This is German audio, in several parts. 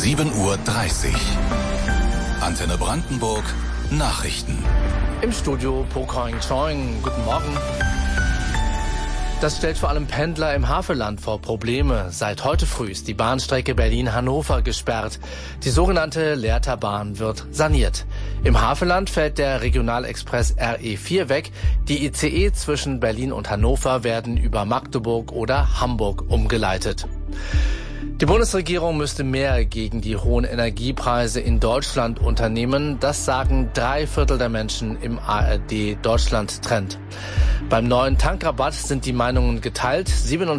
7:30 Uhr. Antenne Brandenburg Nachrichten. Im Studio Pokaing Choing. Guten Morgen. Das stellt vor allem Pendler im Havelland vor Probleme. Seit heute früh ist die Bahnstrecke Berlin-Hannover gesperrt. Die sogenannte Lehrterbahn wird saniert. Im Havelland fällt der Regionalexpress RE4 weg. Die ICE zwischen Berlin und Hannover werden über Magdeburg oder Hamburg umgeleitet. Die Bundesregierung müsste mehr gegen die hohen Energiepreise in Deutschland unternehmen. Das sagen 3/4 der Menschen im ARD-Deutschland-Trend. Beim neuen Tankrabatt sind die Meinungen geteilt.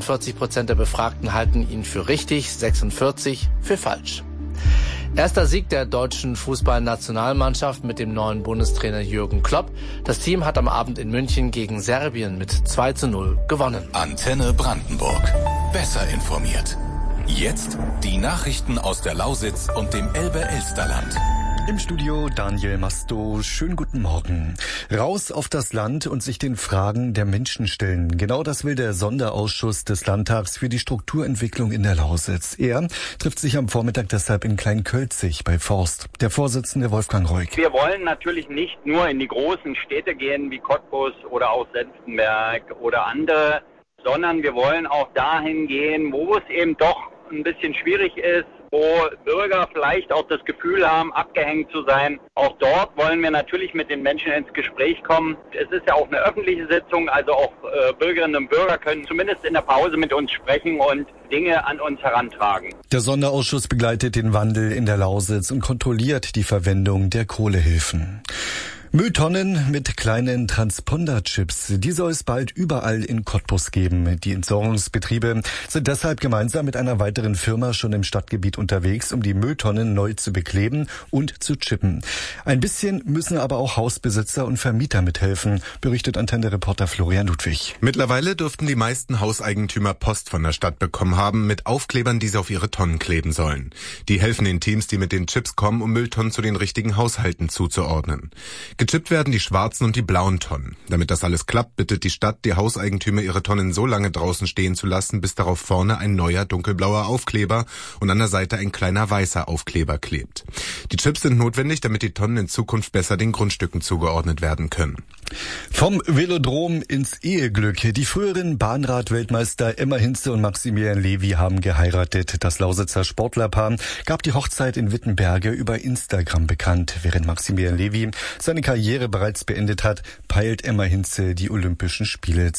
47% der Befragten halten ihn für richtig, 46% für falsch. Erster Sieg der deutschen Fußballnationalmannschaft mit dem neuen Bundestrainer Jürgen Klopp. Das Team hat am Abend in München gegen Serbien mit 2:0 gewonnen. Antenne Brandenburg. Besser informiert. Jetzt die Nachrichten aus der Lausitz und dem Elbe-Elsterland. Im Studio Daniel Masto. Schönen guten Morgen. Raus auf das Land und sich den Fragen der Menschen stellen. Genau das will der Sonderausschuss des Landtags für die Strukturentwicklung in der Lausitz. Er trifft sich am Vormittag deshalb in Kleinkölzig bei Forst. Der Vorsitzende Wolfgang Reuk. Wir wollen natürlich nicht nur in die großen Städte gehen wie Cottbus oder auch Senftenberg oder andere, sondern wir wollen auch dahin gehen, wo es eben doch ein bisschen schwierig ist, wo Bürger vielleicht auch das Gefühl haben, abgehängt zu sein. Auch dort wollen wir natürlich mit den Menschen ins Gespräch kommen. Es ist ja auch eine öffentliche Sitzung, also auch Bürgerinnen und Bürger können zumindest in der Pause mit uns sprechen und Dinge an uns herantragen. Der Sonderausschuss begleitet den Wandel in der Lausitz und kontrolliert die Verwendung der Kohlehilfen. Mülltonnen mit kleinen Transponderchips, die soll es bald überall in Cottbus geben. Die Entsorgungsbetriebe sind deshalb gemeinsam mit einer weiteren Firma schon im Stadtgebiet unterwegs, um die Mülltonnen neu zu bekleben und zu chippen. Ein bisschen müssen aber auch Hausbesitzer und Vermieter mithelfen, berichtet Antenne-Reporter Florian Ludwig. Mittlerweile dürften die meisten Hauseigentümer Post von der Stadt bekommen haben mit Aufklebern, die sie auf ihre Tonnen kleben sollen. Die helfen den Teams, die mit den Chips kommen, um Mülltonnen zu den richtigen Haushalten zuzuordnen. Gechippt werden die schwarzen und die blauen Tonnen. Damit das alles klappt, bittet die Stadt die Hauseigentümer, ihre Tonnen so lange draußen stehen zu lassen, bis darauf vorne ein neuer dunkelblauer Aufkleber und an der Seite ein kleiner weißer Aufkleber klebt. Die Chips sind notwendig, damit die Tonnen in Zukunft besser den Grundstücken zugeordnet werden können. Vom Velodrom ins Eheglück. Die früheren Bahnrad-Weltmeister Emma Hinze und Maximilian Levy haben geheiratet. Das Lausitzer Sportlerpaar gab die Hochzeit in Wittenberge über Instagram bekannt. Während Maximilian Levy seine Karriere bereits beendet hat, peilt Emma Hinze die Olympischen Spiele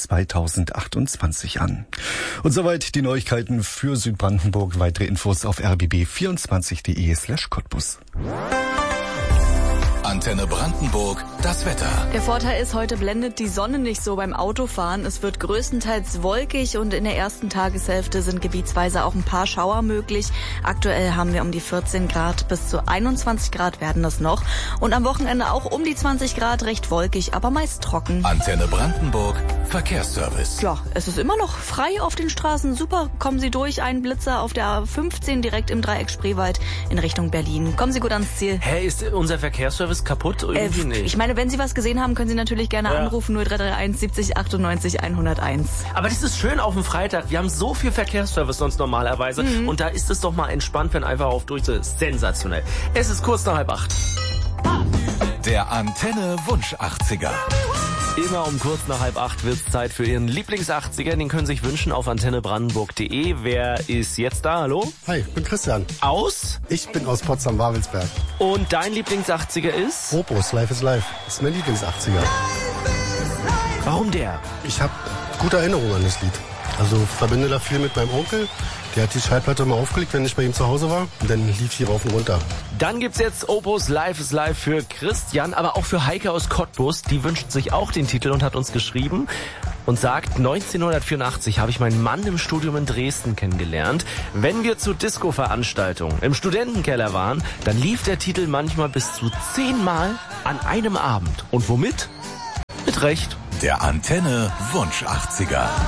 2028 an. Und soweit die Neuigkeiten für Südbrandenburg. Weitere Infos auf rbb24.de/Cottbus. Antenne Brandenburg, das Wetter. Der Vorteil ist, heute blendet die Sonne nicht so beim Autofahren. Es wird größtenteils wolkig und in der ersten Tageshälfte sind gebietsweise auch ein paar Schauer möglich. Aktuell haben wir um die 14 Grad, bis zu 21 Grad werden das noch. Und am Wochenende auch um die 20 Grad, recht wolkig, aber meist trocken. Antenne Brandenburg, Verkehrsservice. Ja, es ist immer noch frei auf den Straßen. Super, kommen Sie durch. Ein Blitzer auf der A15 direkt im Dreieck Spreewald in Richtung Berlin. Kommen Sie gut ans Ziel. Hä, ist unser Verkehrsservice kaputt? Irgendwie nicht. Ich meine, wenn Sie was gesehen haben, können Sie natürlich gerne anrufen. 0331 70 98 101. Aber das ist schön auf dem Freitag. Wir haben so viel Verkehrsservice sonst normalerweise. Und da ist es doch mal entspannt, wenn einfach auf durch ist. Sensationell. Es ist kurz nach 7:30. Der Antenne Wunsch 80er. Immer um kurz nach 7:30 wird's Zeit für Ihren Lieblings-80er. Den können Sie sich wünschen auf antennebrandenburg.de. Wer ist jetzt da? Hallo? Hi, ich bin Christian. Aus? Ich bin aus Potsdam-Wawelsberg. Und dein Lieblings-80er ist? Opus, Life is Life. Das ist mein Lieblings-80er. Warum der? Ich habe gute Erinnerungen an das Lied. Also verbinde da viel mit meinem Onkel. Der hat die Schallplatte immer aufgelegt, wenn ich bei ihm zu Hause war. Und dann lief die rauf und runter. Dann gibt's jetzt Opus Life is Life für Christian, aber auch für Heike aus Cottbus. Die wünscht sich auch den Titel und hat uns geschrieben und sagt, 1984 habe ich meinen Mann im Studium in Dresden kennengelernt. Wenn wir zu Disco-Veranstaltungen im Studentenkeller waren, dann lief der Titel manchmal bis zu 10 Mal an einem Abend. Und womit? Mit Recht. Der Antenne Wunsch 80er.